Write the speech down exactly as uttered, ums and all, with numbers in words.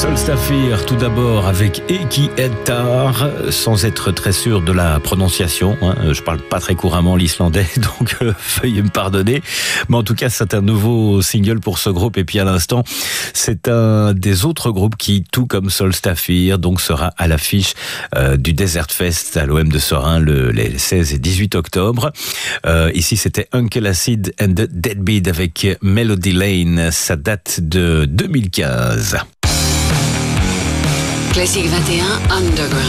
Solstafir, tout d'abord avec Eki Edtar, sans être très sûr de la prononciation. Hein. Je parle pas très couramment l'islandais, donc euh, veuillez me pardonner. Mais en tout cas, c'est un nouveau single pour ce groupe. Et puis à l'instant, c'est un des autres groupes qui, tout comme Solstafir, donc sera à l'affiche euh, du Desert Fest à l'O M de Serein le, les seize et dix-huit octobre. Euh, ici, c'était Uncle Acid and the Deadbeat avec Melody Lane. Ça date de deux mille quinze. Classique vingt et un Underground.